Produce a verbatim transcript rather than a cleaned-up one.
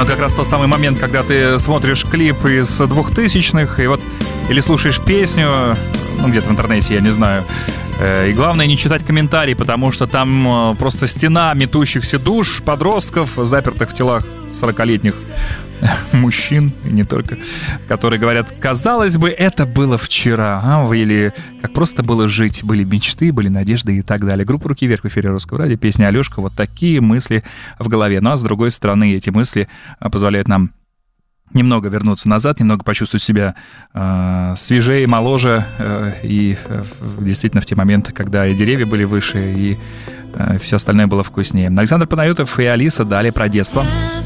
Вот как раз тот самый момент, когда ты смотришь клип из двухтысячных, и вот, или слушаешь песню, ну, где-то в интернете, я не знаю, и главное не читать комментарии, потому что там просто стена метущихся душ, подростков, запертых в телах сорокалетних мужчин, и не только, которые говорят: казалось бы, это было вчера, а? Или как просто было жить, были мечты, были надежды и так далее. Группа «Руки вверх» в эфире Русского радио, песня «Алёшка». Вот такие мысли в голове. Ну а с другой стороны, эти мысли позволяют нам немного вернуться назад, немного почувствовать себя э, свежее, моложе, э, и э, действительно в те моменты, когда и деревья были выше, и э, все остальное было вкуснее. Александр Панайотов и Алиса, далее про детство.